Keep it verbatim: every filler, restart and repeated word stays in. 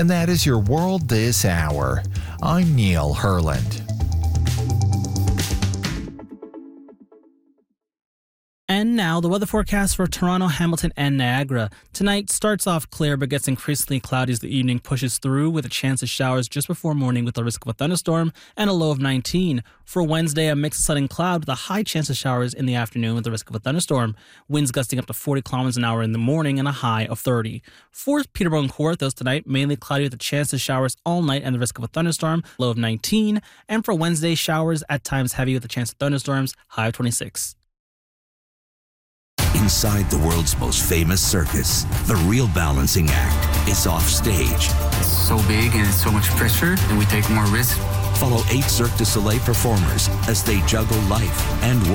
And that is your World This Hour. I'm Neil Herland. And now, the weather forecast for Toronto, Hamilton, and Niagara. Tonight starts off clear but gets increasingly cloudy as the evening pushes through, with a chance of showers just before morning with a risk of a thunderstorm and a low of nineteen. For Wednesday, a mix of sun and cloud with a high chance of showers in the afternoon with a risk of a thunderstorm. Winds gusting up to forty kilometers an hour in the morning and a high of thirty. For Peterborough and Kawarthos tonight, mainly cloudy with a chance of showers all night and the risk of a thunderstorm, low of nineteen. And for Wednesday, showers at times heavy with a chance of thunderstorms, high of twenty-six. Inside the world's most famous circus, the real balancing act is off stage. It's so big and it's so much pressure, and we take more risk. Follow eight Cirque du Soleil performers as they juggle life and work.